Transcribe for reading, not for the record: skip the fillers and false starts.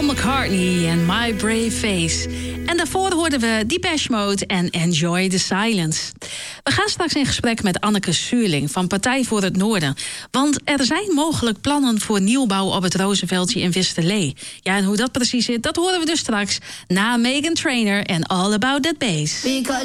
McCartney en My Brave Face. En daarvoor hoorden we Depeche Mode en Enjoy the Silence. We gaan straks in gesprek met Anneke Suurling van Partij voor het Noorden. Want er zijn mogelijk plannen voor nieuwbouw op het Rozenveldje in Westerlee. Ja, en hoe dat precies zit, dat horen we dus straks na Meghan Trainor en All About That Bass.